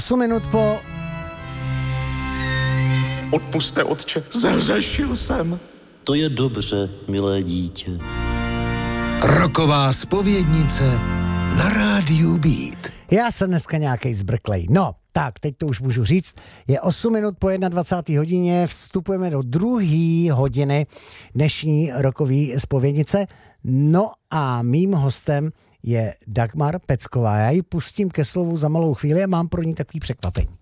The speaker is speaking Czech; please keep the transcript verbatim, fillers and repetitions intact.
osm minut po... Odpuste, otče, zahřešil jsem. To je dobře, milé dítě. Roková zpovědnice na rádiu Beat. Já jsem dneska nějakej zbrklej. No, tak, teď to už můžu říct. Je osm minut po dvacáté jedné hodině, vstupujeme do druhé hodiny dnešní rokový zpovědnice. No a mým hostem je Dagmar Pecková. Já ji pustím ke slovu za malou chvíli a mám pro ní takový překvapení.